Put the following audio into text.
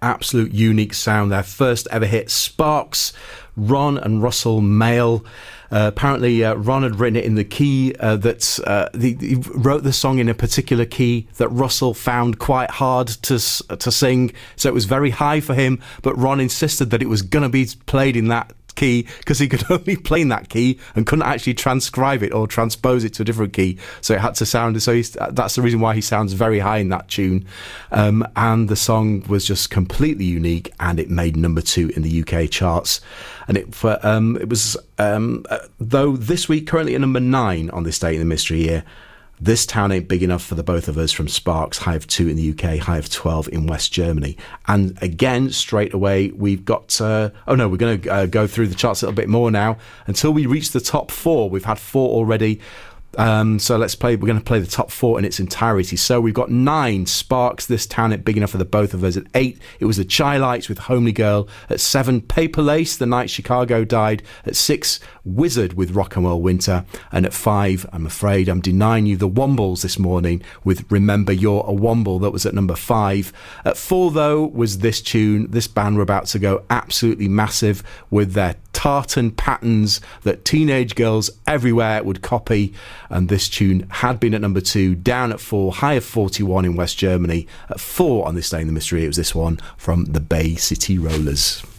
absolute unique sound. Their first ever hit, Sparks, Ron and Russell Mael. Apparently, Ron had written it in the key he wrote the song in a particular key that Russell found quite hard to sing, so it was very high for him, but Ron insisted that it was going to be played in that key because he could only play in that key and couldn't actually transcribe it or transpose it to a different key, so it had to sound that's the reason why he sounds very high in that tune. And the song was just completely unique, and it made number 2 in the UK charts, and it was though this week currently at number 9 on this Day in the Mystery Year. This Town Ain't Big Enough for the Both of Us from Sparks, high of 2 in the UK, high of 12 in West Germany. And again, straight away, we've got... we're going to go through the charts a little bit more now. Until we reach the top 4, we've had 4 already. So we're going to play the top 4 in its entirety. So we've got 9, Sparks, This Town Ain't Big Enough for the Both of Us. At 8, it was the Chi-Lites with Homely Girl. At 7, Paper Lace, The Night Chicago Died. At 6, Wizard with Rock and Roll Winter. And at 5, I'm afraid I'm denying you, the Wombles this morning with Remember You're a Womble. That was at number 5. At 4, though, was this tune. This band were about to go absolutely massive with their tartan patterns that teenage girls everywhere would copy, and this tune had been at number 2, down at 4, high of 41 in West Germany. At 4 on this Day in the Mystery, it was this one from the Bay City Rollers.